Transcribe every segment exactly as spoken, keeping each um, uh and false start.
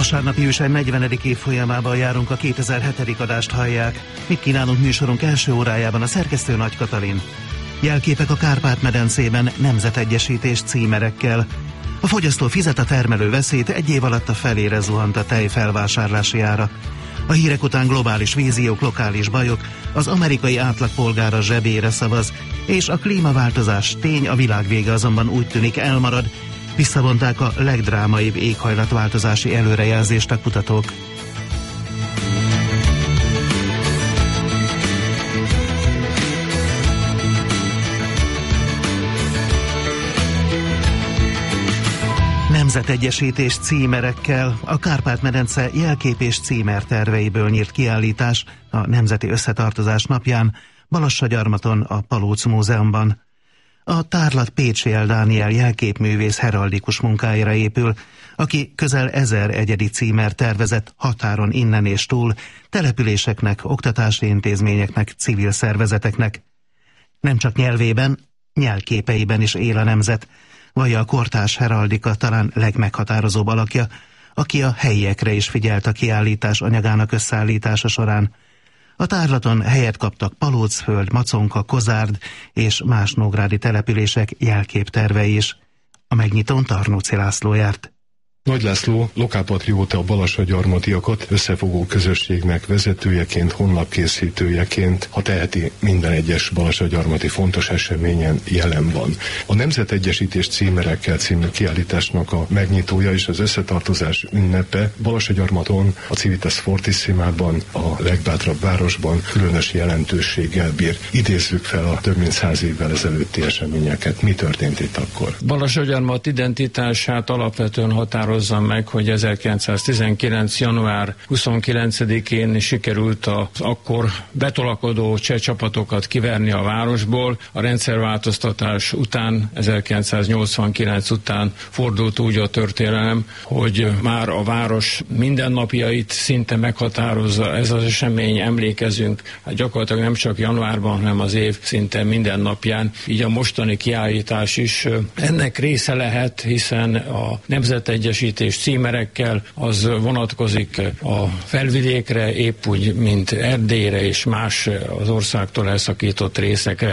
Vasárnapi műsor negyvenedik évfolyamában járunk, a kétezer-hetedik adást hallják. Mit kínálunk műsorunk első órájában? A szerkesztő Nagy Katalin. Jelképek a Kárpát-medencében nemzetegyesítés címerekkel. A fogyasztó fizet, a termelő veszít, egy év alatt a felére zuhant a tej felvásárlási ára. A hírek után globális víziók, lokális bajok, az amerikai átlagpolgára zsebére szavaz, és a klímaváltozás tény, a világ vége azonban úgy tűnik elmarad. Visszavonták a legdrámaibb éghajlatváltozási előrejelzést a kutatók. Nemzetegyesítés címerekkel. A Kárpát-medence jelkép és címer terveiből nyírt kiállítás a Nemzeti Összetartozás napján Balassagyarmaton, a Palóc Múzeumban. A tárlat Pécsi L. Dániel jelképművész heraldikus munkáira épül, aki közel ezer egyedi címer tervezett határon innen és túl, településeknek, oktatási intézményeknek, civil szervezeteknek. Nem csak nyelvében, nyelképeiben is él a nemzet, vagy a kortárs heraldika talán legmeghatározóbb alakja, aki a helyiekre is figyelt a kiállítás anyagának összeállítása során. A tárlaton helyet kaptak Palócföld, Maconka, Kozárd és más nógrádi települések jelképtervei is. A megnyitón Tarnóci László járt. Nagy László lokálpatrióta, a balassagyarmatiakat összefogó közösségnek vezetőjeként, honlapkészítőjeként, ha teheti, minden egyes balassagyarmati fontos eseményen jelen van. A Nemzetegyesítés címerekkel című kiállításnak a megnyitója és az összetartozás ünnepe Balassagyarmaton, a Civitas Fortissimában, a legbátrabb városban különös jelentőséggel bír. Idézzük fel a több mint száz évvel ezelőtti eseményeket. Mi történt itt akkor? Balassagyarmat identitását alapvetően határozza meg, hogy ezerkilencszáztizenkilenc. január huszonkilencedikén sikerült az akkor betolakodó cseh csapatokat kiverni a városból. A rendszerváltoztatás után, ezerkilencszáznyolcvankilenc után fordult úgy a történelem, hogy már a város mindennapjait szinte meghatározza ez az esemény, emlékezünk, hát gyakorlatilag nem csak januárban, hanem az év szinte minden napján. Így a mostani kiállítás is ennek része lehet, hiszen a nemzetegyesítés címerekkel az vonatkozik a felvidékre, épp úgy, mint Erdélyre és más az országtól elszakított részekre.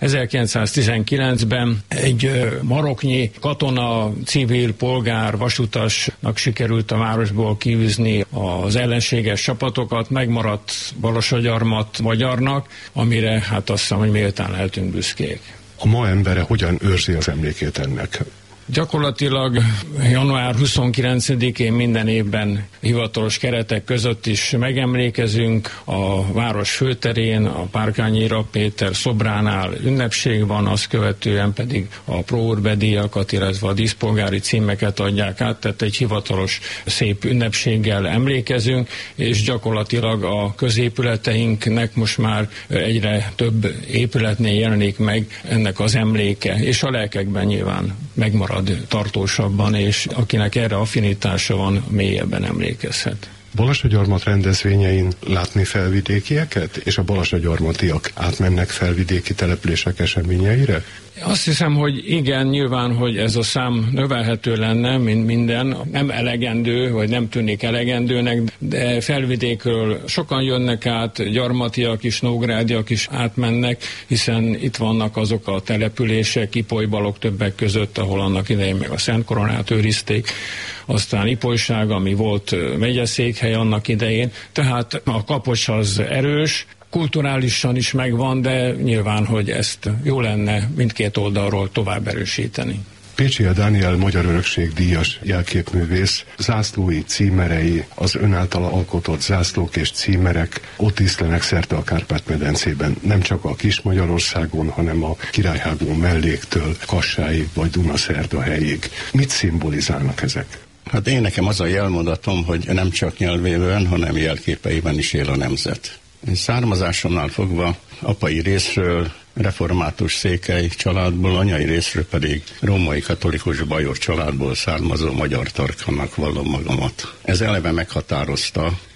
ezerkilencszáztizenkilencben egy maroknyi katona, civil, polgár, vasutasnak sikerült a városból kiűzni az ellenséges csapatokat, megmaradt Balassagyarmat magyarnak, amire hát azt hiszem, hogy méltán lehetünk büszkék. A ma embere hogyan őrzi az emlékét ennek? Gyakorlatilag január huszonkilencedikén minden évben hivatalos keretek között is megemlékezünk. A város főterén, a Párkányi Rab Péter szobránál ünnepség van, azt követően pedig a Pro Urbe díjakat, illetve a díszpolgári címeket adják át, tehát egy hivatalos szép ünnepséggel emlékezünk, és gyakorlatilag a középületeinknek most már egyre több épületnél jelenik meg ennek az emléke, és a lelkekben nyilván megmarad tartósabban, és akinek erre affinitása van, mélyebben emlékezhet. Balassagyarmat rendezvényein látni felvidékieket, és a balassagyarmatiak átmennek felvidéki települések eseményeire? Azt hiszem, hogy igen, nyilván, hogy ez a szám növelhető lenne, mint minden. Nem elegendő, vagy nem tűnik elegendőnek, de felvidékről sokan jönnek át, gyarmatiak is, nógrádiak is átmennek, hiszen itt vannak azok a települések, Ipolybalog többek között, ahol annak idején meg a Szent Koronát őrizték, aztán Ipolyság, ami volt megyeszékhely annak idején, tehát a Kapocs az erős, kulturálisan is megvan, de nyilván, hogy ezt jó lenne mindkét oldalról tovább erősíteni. Pécsi L. Dániel Magyar Örökség díjas jelképművész zászlói, címerei, az ön által alkotott zászlók és címerek ott tisztelenek szerte a Kárpát-medencében, nem csak a Kis-Magyarországon, hanem a Királyhágó melléktől Kassáig vagy Dunaszerda helyig. Mit szimbolizálnak ezek? Hát én nekem az a jelmondatom, hogy nem csak nyelvében, hanem jelképeiben is él a nemzet. Én származásomnál fogva apai részről református székely családból, anyai részről pedig római katolikus bajor családból származó magyar tarkannak vallom magamat. Ez eleve meghatározta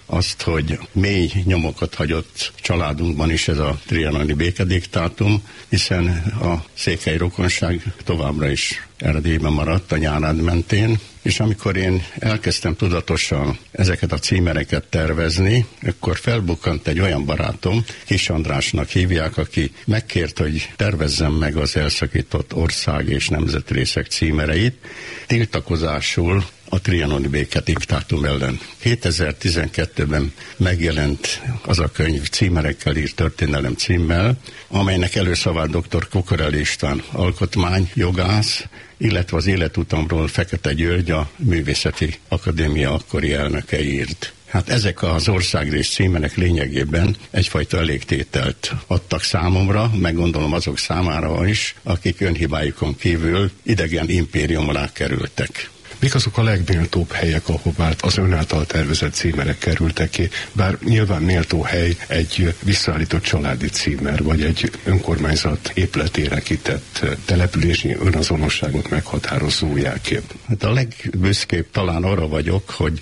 azt, hogy mély nyomokat hagyott családunkban is ez a trianoni békediktátum, hiszen a székely rokonság továbbra is Erdélyben maradt a Nyárád mentén, és amikor én elkezdtem tudatosan ezeket a címereket tervezni, akkor felbukkant egy olyan barátom, Kis Andrásnak hívják, aki megkért, hogy tervezzem meg az elszakított ország és nemzetrészek címereit, tiltakozásul a trianoni békediktátum ellen. kétezer-tizenkettőben megjelent az a könyv címerekkel írt történelem címmel, amelynek előszavát dr. Kokorel István alkotmányjogász, illetve az életutamról Fekete György, a Művészeti Akadémia akkori elnöke írt. Hát ezek az országrész címenek lényegében egyfajta elégtételt adtak számomra, meg gondolom azok számára is, akik önhibájukon kívül idegen impérium alá kerültek. Mik azok a legméltóbb helyek, ahová az ön által tervezett címerek kerültek ki? Bár nyilván méltó hely egy visszaállított családi címer, vagy egy önkormányzat épületére kitett települési önazonosságot meghatározó jelkép. Hát a legbüszkébb talán arra vagyok, hogy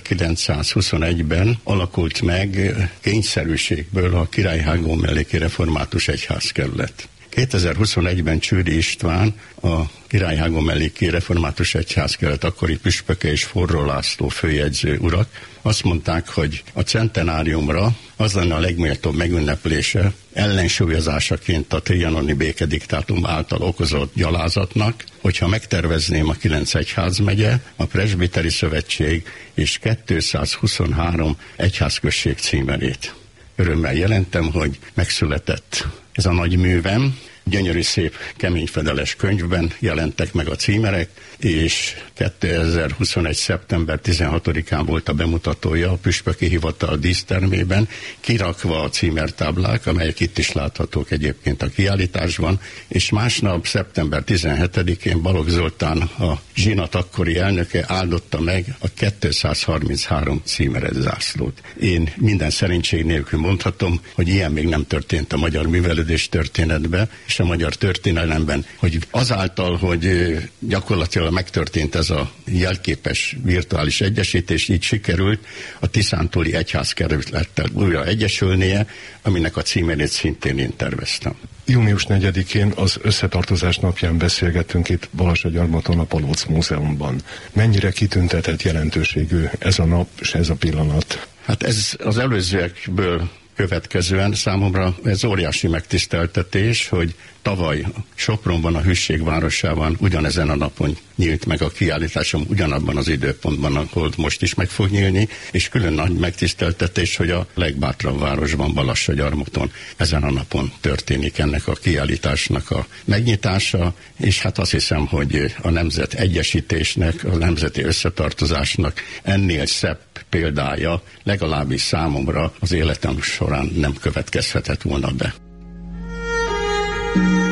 ezerkilencszázhuszonegyben alakult meg kényszerűségből a Királyhágón melléki református egyházkerület. kétezer-huszonegyben Csőri István, a Királyhágón melléki református egyházkerület akkori püspöke és Forró László főjegyző urak azt mondták, hogy a centenáriumra az lenne a legméltóbb megünneplése ellensúlyozásaként a trianoni békediktátum által okozott gyalázatnak, hogyha megtervezném a kilenc egyházmegye, a Presbiteri Szövetség és kétszázhuszonhárom egyházközség címerét. Örömmel jelentem, hogy megszületett ez a nagy művem. Gyönyörű szép keményfedeles könyvben jelentek meg a címerek, és kétezer-huszonegy. szeptember tizenhatodikán volt a bemutatója a Püspöki Hivatal dísztermében, kirakva a címertáblák, amelyek itt is láthatók egyébként a kiállításban, és másnap, szeptember tizenhetedikén Balogh Zoltán, a zsinat akkori elnöke áldotta meg a kétszázharminchárom címeres zászlót. Én minden szerénység nélkül mondhatom, hogy ilyen még nem történt a magyar művelődés történetben, és a magyar történelemben, hogy azáltal, hogy gyakorlatilag megtörtént ez a jelképes virtuális egyesítés, így sikerült a tiszántúli egyházkerülettel újra egyesülnie, aminek a címerét szintén én terveztem. június negyedikén az összetartozás napján beszélgettünk itt Balassagyarmaton a Palóc Múzeumban. Mennyire kitüntetett jelentőségű ez a nap és ez a pillanat? Hát ez az előzőekből következően számomra ez óriási megtiszteltetés, hogy tavaly Sopronban, a Hűség városában ugyanezen a napon nyílt meg a kiállításom, ugyanabban az időpontban, ahol most is meg fog nyílni, és külön nagy megtiszteltetés, hogy a legbátrabb városban, Balassagyarmaton ezen a napon történik ennek a kiállításnak a megnyitása, és hát azt hiszem, hogy a nemzet egyesítésnek, a nemzeti összetartozásnak ennél szebb példája legalábbis számomra az életem során nem következhetett volna be.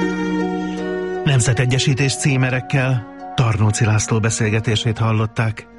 Nemzetegyesítés címerekkel Tarnóci László beszélgetését hallották.